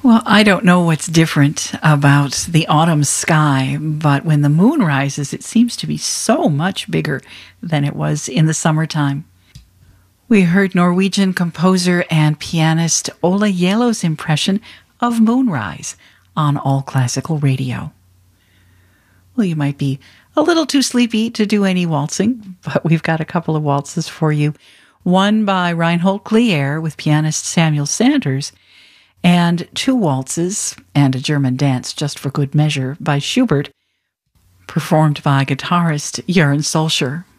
Well, I don't know what's different about the autumn sky, but when the moon rises, it seems to be so much bigger than it was in the summertime. We heard Norwegian composer and pianist Ola Yelo's impression of Moonrise on All Classical Radio. Well, you might be a little too sleepy to do any waltzing, but we've got a couple of waltzes for you. One by Reinhold Klier with pianist Samuel Sanders, and two waltzes and a German dance just for good measure by Schubert, performed by guitarist Johann Solscher.